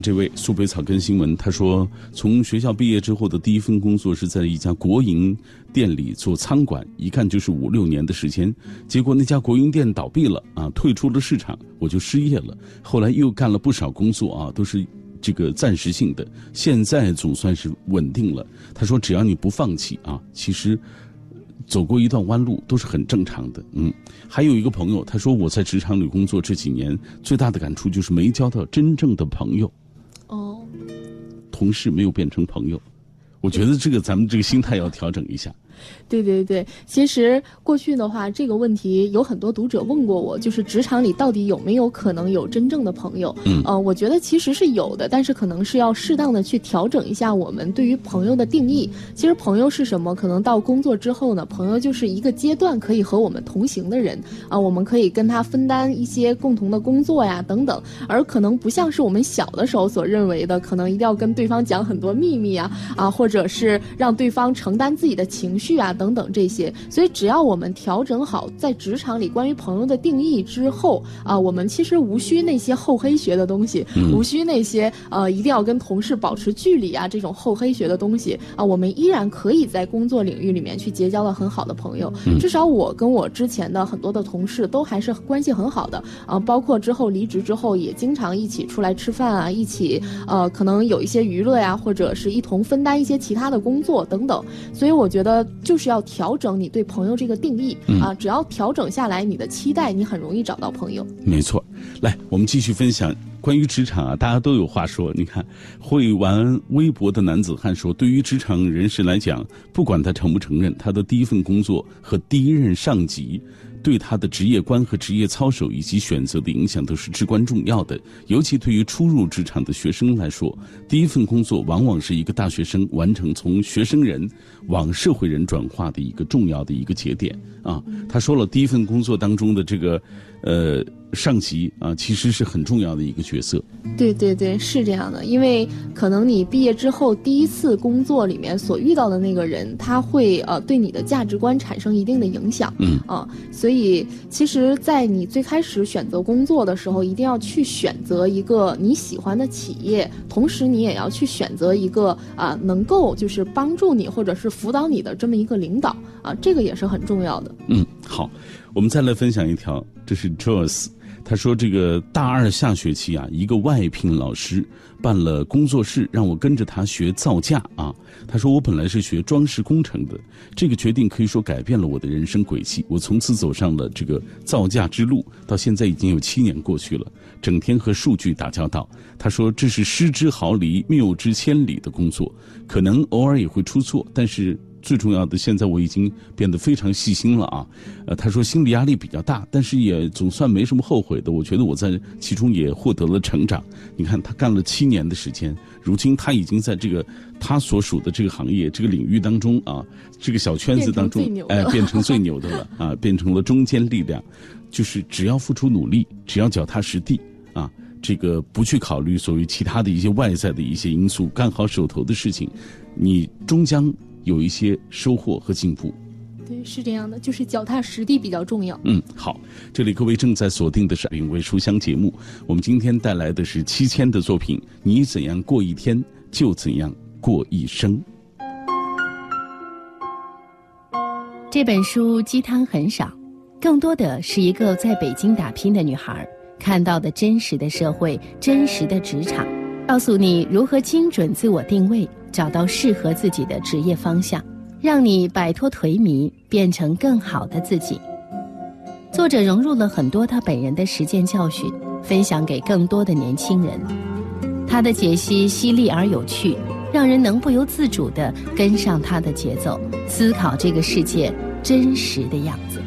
这位苏北草根新闻，他说从学校毕业之后的第一份工作是在一家国营店里做仓管，一干就是5、6年的时间。结果那家国营店倒闭了啊，退出了市场，我就失业了。后来又干了不少工作啊，都是这个暂时性的，现在总算是稳定了。他说只要你不放弃啊，其实走过一段弯路都是很正常的。还有一个朋友，他说我在职场里工作这几年，最大的感触就是没交到真正的朋友。同事没有变成朋友，我觉得咱们这个心态要调整一下。 对对对，其实过去的话，这个问题有很多读者问过我，就是职场里到底有没有可能有真正的朋友？我觉得其实是有的，但是可能是要适当的去调整一下我们对于朋友的定义。其实朋友是什么？可能到工作之后呢，朋友就是一个阶段可以和我们同行的人啊，我们可以跟他分担一些共同的工作呀等等，而可能不像是我们小的时候所认为的，可能一定要跟对方讲很多秘密啊，或者是让对方承担自己的情绪啊等等这些。所以只要我们调整好在职场里关于朋友的定义之后我们其实无需那些厚黑学的东西，无需那些一定要跟同事保持距离啊这种厚黑学的东西我们依然可以在工作领域里面去结交到很好的朋友。至少我跟我之前的很多的同事都还是关系很好的包括之后离职之后也经常一起出来吃饭啊，一起可能有一些娱乐呀，或者是一同分担一些其他的工作等等。所以我觉得就是要调整你对朋友这个定义只要调整下来你的期待，你很容易找到朋友。 没错，来我们继续分享关于职场大家都有话说。你看会玩微博的男子汉说，对于职场人士来讲，不管他承不承认，他的第一份工作和第一任上级对他的职业观和职业操守以及选择的影响都是至关重要的。尤其对于初入职场的学生来说，第一份工作往往是一个大学生完成从学生人往社会人转化的一个重要的一个节点他说了，第一份工作当中的这个上级其实是很重要的一个角色。 对对对，是这样的。因为可能你毕业之后第一次工作里面所遇到的那个人，他会对你的价值观产生一定的影响所以其实在你最开始选择工作的时候，一定要去选择一个你喜欢的企业，同时你也要去选择一个能够就是帮助你或者是辅导你的这么一个领导这个也是很重要的。 好，我们再来分享一条，这是 Joyce， 他说这个大2下学期一个外聘老师办了工作室，让我跟着他学造价他说我本来是学装饰工程的，这个决定可以说改变了我的人生轨迹，我从此走上了这个造价之路，到现在已经有7年过去了，整天和数据打交道。他说这是失之毫厘谬之千里的工作，可能偶尔也会出错，但是最重要的，现在我已经变得非常细心了他说心理压力比较大，但是也总算没什么后悔的。我觉得我在其中也获得了成长。你看他干了7年的时间，如今他已经在这个他所属的这个行业这个领域当中这个小圈子当中变成最牛的了变成了中坚力量。就是只要付出努力，只要脚踏实地这个不去考虑所谓其他的一些外在的一些因素，干好手头的事情，你终将有一些收获和进步。 对，是这样的，就是脚踏实地比较重要。 好，这里各位正在锁定的是品味书香节目，我们今天带来的是7000的作品，你怎样过一天，就怎样过一生。 这本书鸡汤很少，更多的是一个在北京打拼的女孩看到的真实的社会，真实的职场，告诉你如何精准自我定位，找到适合自己的职业方向，让你摆脱颓靡，变成更好的自己。作者融入了很多他本人的实践教训，分享给更多的年轻人。他的解析犀利而有趣，让人能不由自主地跟上他的节奏，思考这个世界真实的样子。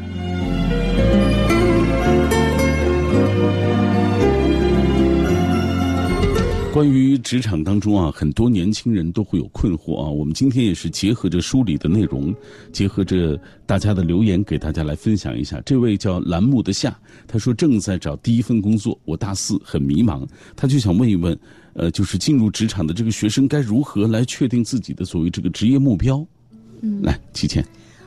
关于职场当中很多年轻人都会有困惑我们今天也是结合着书里的内容，结合着大家的留言，给大家来分享一下。这位叫栏目的夏，他说正在找第一份工作，我大4，很迷茫，他就想问一问就是进入职场的这个学生该如何来确定自己的所谓这个职业目标。来，7千。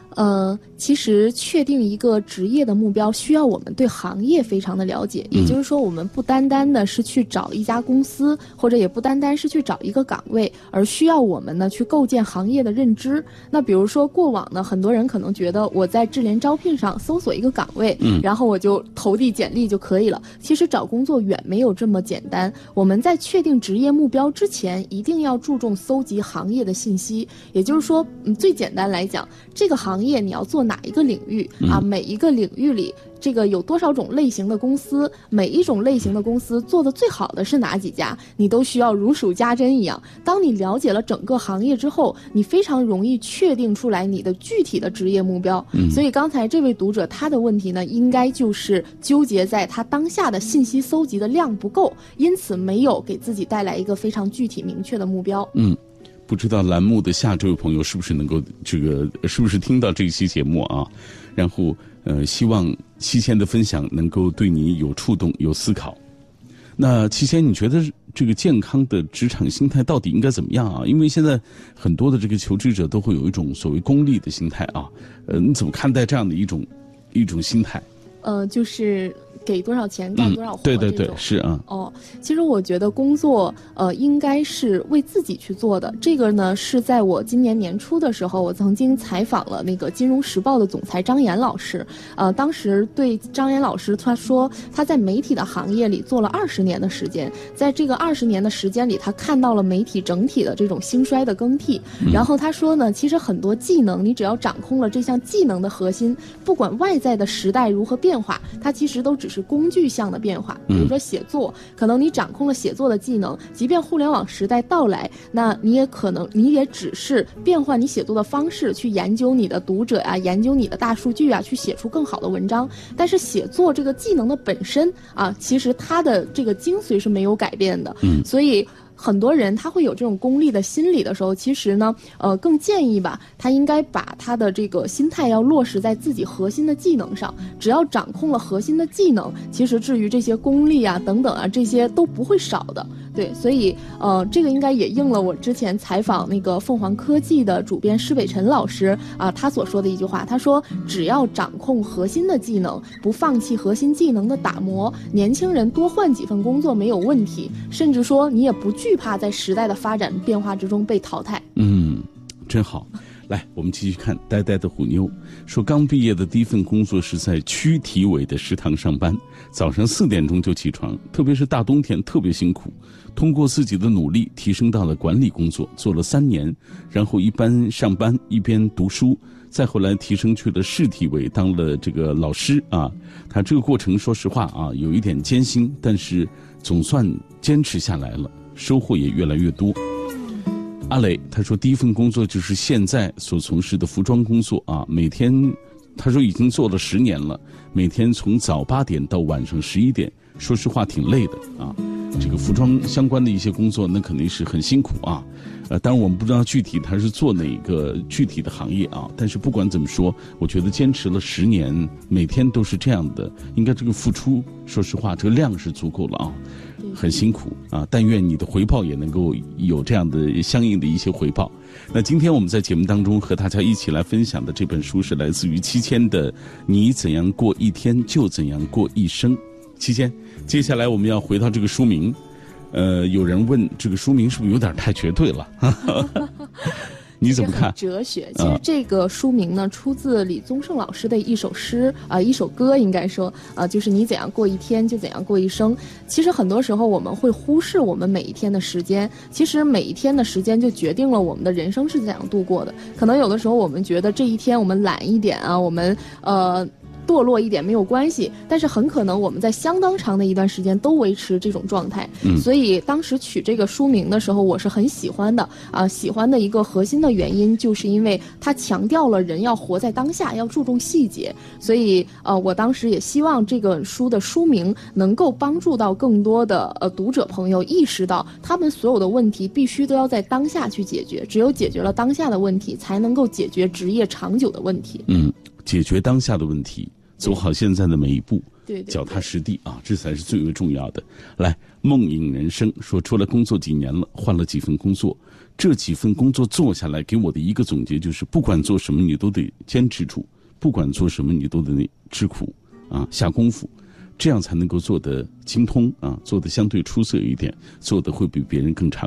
其实确定一个职业的目标，需要我们对行业非常的了解。也就是说，我们不单单的是去找一家公司，或者也不单单是去找一个岗位，而需要我们呢去构建行业的认知。那比如说过往呢，很多人可能觉得我在智联招聘上搜索一个岗位，然后我就投递简历就可以了。其实找工作远没有这么简单。我们在确定职业目标之前，一定要注重搜集行业的信息。也就是说，最简单来讲，这个行业你要做哪一个领域啊？每一个领域里，这个有多少种类型的公司，每一种类型的公司做的最好的是哪几家，你都需要如数家珍一样。当你了解了整个行业之后，你非常容易确定出来你的具体的职业目标。所以刚才这位读者他的问题呢，应该就是纠结在他当下的信息搜集的量不够，因此没有给自己带来一个非常具体明确的目标。 不知道栏目的下这位朋友是不是能够是不是听到这一期节目啊？然后希望七仙的分享能够对你有触动、有思考。那七仙，你觉得这个健康的职场心态到底应该怎么样啊？因为现在很多的这个求职者都会有一种所谓功利的心态啊。你怎么看待这样的一种心态？ 就是给多少钱干多少活。 对，是啊。 其实我觉得工作应该是为自己去做的。这个呢是在我今年年初的时候，我曾经采访了那个《金融时报》的总裁张岩老师。当时对张岩老师他说，他在媒体的行业里做了20年的时间，在这个20年的时间里，他看到了媒体整体的这种兴衰的更替。然后他说呢，其实很多技能，你只要掌控了这项技能的核心，不管外在的时代如何变化，它其实都只是工具项的变化。比如说写作，可能你掌控了写作的技能，即便互联网时代到来，那你也只是变换你写作的方式，去研究你的读者啊，研究你的大数据啊，去写出更好的文章。但是写作这个技能的本身啊，其实它的这个精髓是没有改变的。所以很多人他会有这种功利的心理的时候，其实呢，更建议吧，他应该把他的这个心态要落实在自己核心的技能上。只要掌控了核心的技能，其实至于这些功利啊等等啊，这些都不会少的。对，所以这个应该也应了我之前采访那个凤凰科技的主编施北辰老师啊，他所说的一句话，他说只要掌控核心的技能，不放弃核心技能的打磨，年轻人多换几份工作没有问题，甚至说你也不惧怕在时代的发展变化之中被淘汰。 真好。来，我们继续看呆呆的虎妞说，刚毕业的第一份工作是在区体委的食堂上班，早上4点钟就起床，特别是大冬天特别辛苦。通过自己的努力提升到了管理工作，做了3年，然后一边上班一边读书，再后来提升去了市体委当了这个老师啊。他这个过程说实话啊，有一点艰辛，但是总算坚持下来了，收获也越来越多。阿磊他说，第一份工作就是现在所从事的服装工作啊，每天他说已经做了10年了，每天从早8点到晚上11点，说实话挺累的啊。这个服装相关的一些工作那肯定是很辛苦啊。当然我们不知道具体他是做哪个具体的行业啊，但是不管怎么说，我觉得坚持了10年，每天都是这样的，应该这个付出说实话这个量是足够了啊。很辛苦啊，但愿你的回报也能够有这样的相应的一些回报。那今天我们在节目当中和大家一起来分享的这本书是来自于七千的《你怎样过一天就怎样过一生》。七千，接下来我们要回到这个书名，有人问这个书名是不是有点太绝对了？你怎么看？ 哲学。其实这个书名呢，出自李宗盛老师的一首诗一首歌，应该说就是你怎样过一天就怎样过一生。其实很多时候我们会忽视我们每一天的时间，其实每一天的时间就决定了我们的人生是怎样度过的。可能有的时候我们觉得这一天我们懒一点啊，我们堕落一点没有关系，但是很可能我们在相当长的一段时间都维持这种状态。所以当时取这个书名的时候，我是很喜欢的喜欢的一个核心的原因，就是因为它强调了人要活在当下，要注重细节。所以我当时也希望这个书的书名能够帮助到更多的读者朋友意识到，他们所有的问题必须都要在当下去解决，只有解决了当下的问题，才能够解决职业长久的问题。 解决当下的问题，走好现在的每一步， 对， 脚踏实地啊，这才是最为重要的。来，梦影人生说，出来工作几年了，换了几份工作，这几份工作做下来，给我的一个总结就是，不管做什么你都得坚持住，不管做什么你都得吃苦啊，下功夫，这样才能够做得精通啊，做得相对出色一点，做得会比别人更长